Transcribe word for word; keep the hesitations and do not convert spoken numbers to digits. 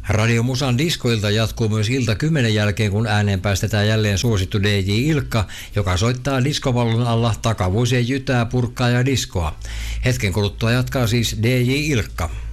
Radio Musan diskoilta jatkuu myös ilta kymmenen jälkeen, kun ääneen päästetään jälleen suosittu D J Ilkka, joka soittaa diskovallon alla takavuosien jytää, purkkaa ja diskoa. Hetken kuluttua jatkaa siis D J Ilkka.